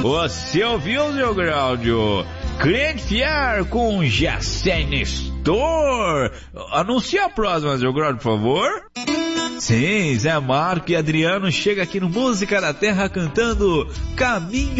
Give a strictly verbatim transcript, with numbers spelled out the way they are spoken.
Você ouviu, seu Graudio? Cliente fiel com Giassen Store. Anuncia a próxima, seu Graudio, por favor. Sim, Zé Marco e Adriano chega aqui no Música da Terra cantando Caminho